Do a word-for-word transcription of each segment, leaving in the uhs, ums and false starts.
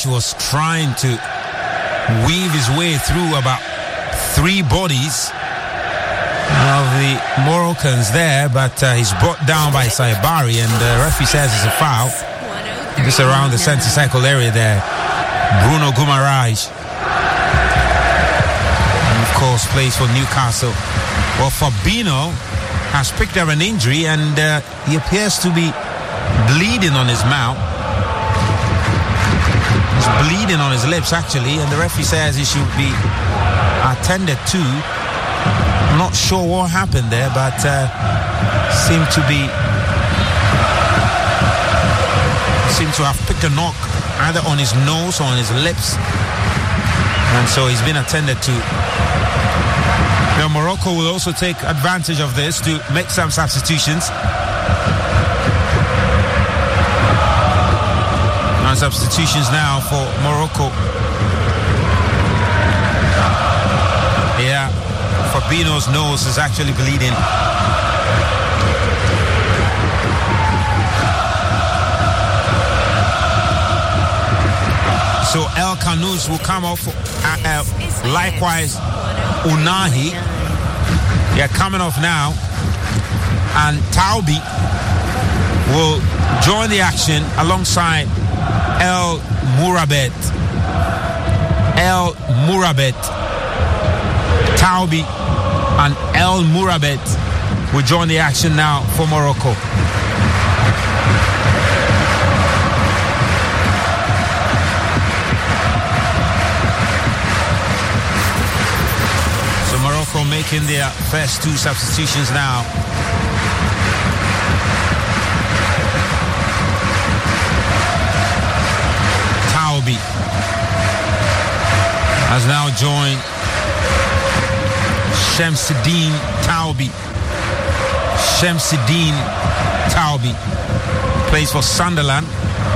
Guimaraes was trying to weave his way through about three bodies of the Moroccans there, but uh, he's brought down by Saibari, and the referee says it's a foul. Just around the center circle area there. Bruno Guimaraes, and of course, plays for Newcastle. Well, Fabinho has picked up an injury, and uh, he appears to be bleeding on his mouth. He's bleeding on his lips, actually, and the referee says he should be attended to. I'm not sure what happened there, but uh, seemed to be seemed to have picked a knock either on his nose or on his lips, and so he's been attended to. Now Morocco will also take advantage of this to make some substitutions. And substitutions now for Morocco. Yeah, Fabinho's nose is actually bleeding. So El Khanous will come off. Uh, uh, likewise, Ounahi. They're coming off now. And Taubi will join the action alongside El Mourabet. El Mourabet. Taubi and El Mourabet will join the action now for Morocco. So Morocco making their first two substitutions now. Taubi has now joined Shamsuddin Taubi. Shamsuddin Taubi plays for Sunderland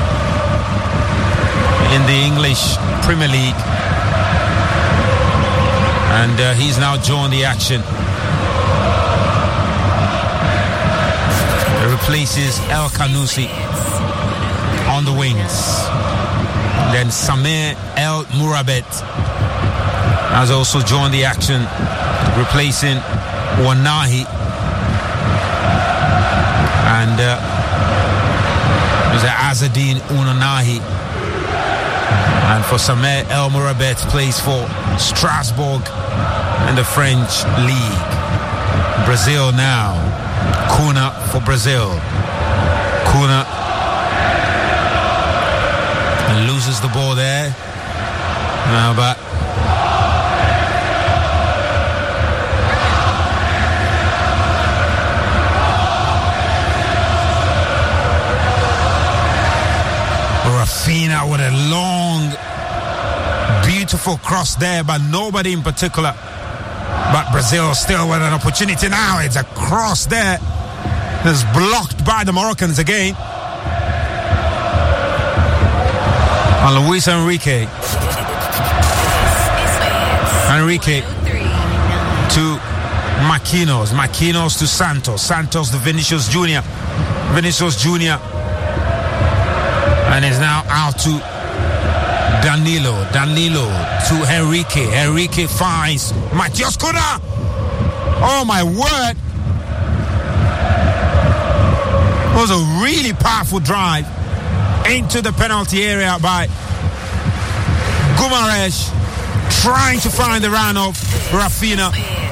in the English Premier League, and uh, he's now joined the action. It replaces El Khanousi on the wings. Then Samir El Mourabet has also joined the action, replacing Ounahi. And uh, there's Azzedine Ounahi. And for Samir El Mourabet, plays for Strasbourg in the French League. Brazil now. Kuna for Brazil. Kuna loses the ball there. Now, but Rafinha with a long, beautiful cross there, but nobody in particular. But Brazil still with an opportunity now. It's a cross there. It's blocked by the Moroccans again. And Luis Enrique. Enrique to Marquinhos. Marquinhos to Santos. Santos to Vinicius Junior Vinicius Junior And is now out to Danilo. Danilo to Enrique. Enrique finds Matheus Cunha. Oh my word. It was a really powerful drive into the penalty area by Guimaraes, trying to find the run of Rafinha.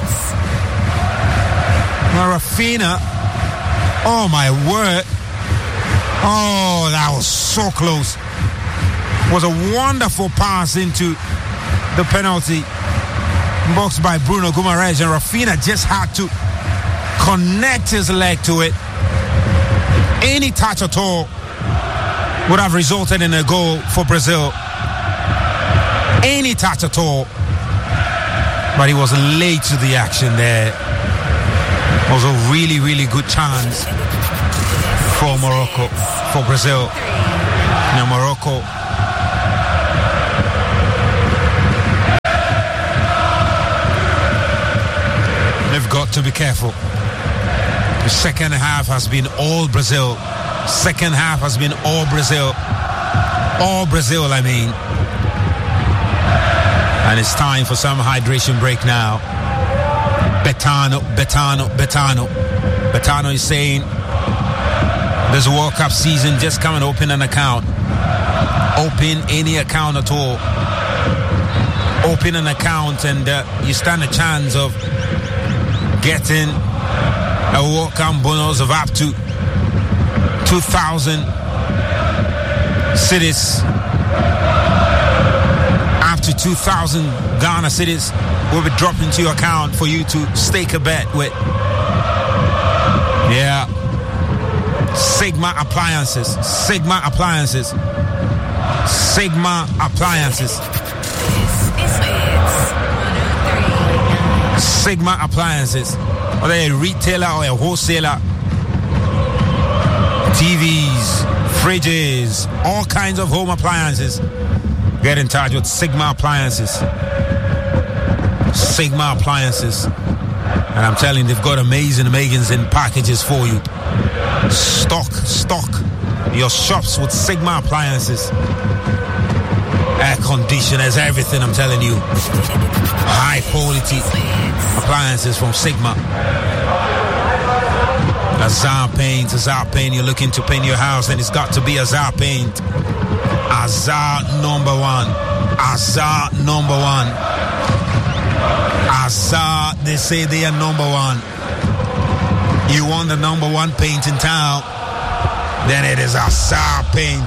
Now Rafinha, oh my word. Oh, that was so close. It was a wonderful pass into the penalty box by Bruno Guimaraes, and Rafinha just had to connect his leg to it. Any touch at all would have resulted in a goal for Brazil. Any touch at all. But he was late to the action there. It was a really, really good chance for Morocco, for Brazil. Now Morocco they've got to be careful. The second half has been all Brazil. Second half has been all Brazil. All Brazil, I mean. And it's time for some hydration break now. Betano, Betano, Betano. Betano is saying this World Cup season, just come and open an account. Open any account at all. Open an account and uh, you stand a chance of getting a World Cup bonus of up to two thousand cities. Up to two thousand Ghana cities will be dropped into your account for you to stake a bet with. Yeah. Sigma Appliances. Sigma Appliances. Sigma Appliances. Sigma Appliances. Whether a retailer or a wholesaler, T Vs, fridges, all kinds of home appliances, get in touch with Sigma Appliances. Sigma Appliances. And I'm telling you, they've got amazing, amazing packages for you. Stock, stock your shops with Sigma Appliances. Air conditioners, everything, I'm telling you. High quality appliances from Sigma. Azar Paint, Azar Paint, you're looking to paint your house, then it's got to be Azar Paint. Azar number one. Azar number one. Azar, they say they are number one. You want the number one paint in town, then it is Azar Paint.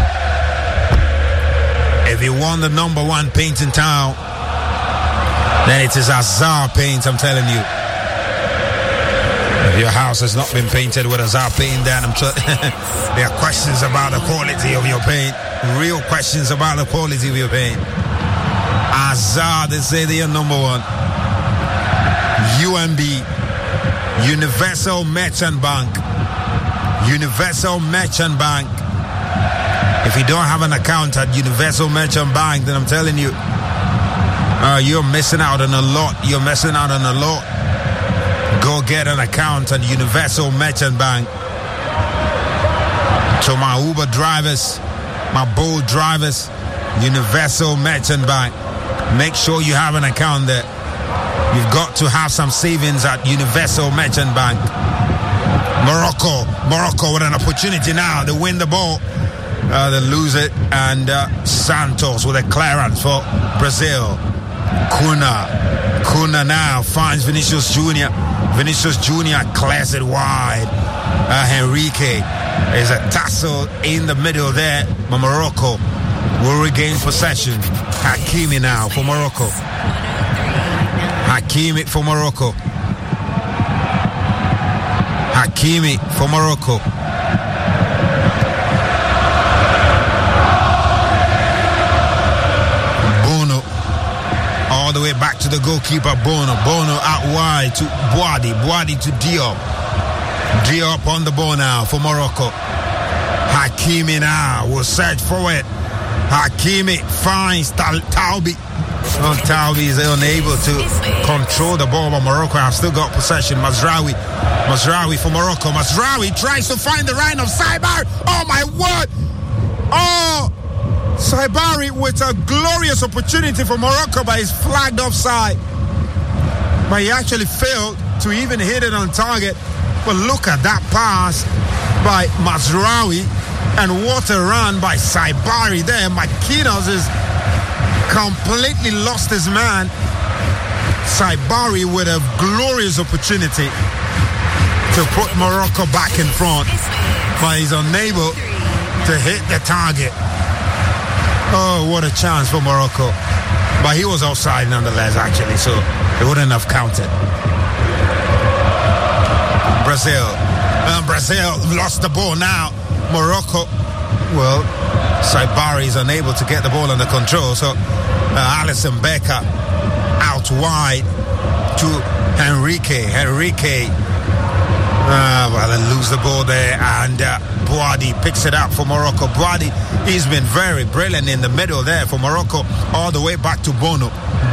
If you want the number one paint in town, then it is Azar Paint, I'm telling you. If your house has not been painted with Azar Paint, then I'm t- there are questions about the quality of your paint. Real questions about the quality of your paint. Azar, they say they are number one. U M B, Universal Merchant Bank. Universal Merchant Bank. If you don't have an account at Universal Merchant Bank, then I'm telling you, uh, you're missing out on a lot. You're missing out on a lot. Go get an account at Universal Merchant Bank. To my Uber drivers, my Bolt drivers, Universal Merchant Bank. Make sure you have an account there. You've got to have some savings at Universal Merchant Bank. Morocco, Morocco with an opportunity now to win the ball. Uh, they lose it, and uh, Santos with a clearance for Brazil. Kuna, Kuna now finds Vinicius Junior Vinicius Junior clears it wide. Uh, Henrique is a tassel in the middle there, but Morocco will regain possession. Hakimi now for Morocco. Hakimi for Morocco. Hakimi for Morocco. Bono all the way back to the goalkeeper. Bono. Bono out wide to Boadi. Boadi to Diop. Diop on the ball now for Morocco. Hakimi now will search for it. Hakimi finds Tal- Taubi. Oh, Taubi is unable to control the ball, but Morocco have still got possession. Mazraoui. Mazraoui for Morocco. Mazraoui tries to find the line of Saibari. Oh my word! Oh! Saibari with a glorious opportunity for Morocco, but he's flagged offside. But he actually failed to even hit it on target. But look at that pass by Mazraoui, and what a run by Saibari there. Makinos is completely lost his man. Saibari with a glorious opportunity to put Morocco back in front, but he's unable to hit the target. Oh, what a chance for Morocco. But he was offside nonetheless, actually, so it wouldn't have counted. Brazil. Uh, Brazil lost the ball now. Morocco, well, Saibari is unable to get the ball under control, so uh, Alisson Becker out wide to Henrique. Henrique, uh, well, they lose the ball there, and uh, Boadi picks it up for Morocco. Boadi, he's been very brilliant in the middle there for Morocco, all the way back to Bono.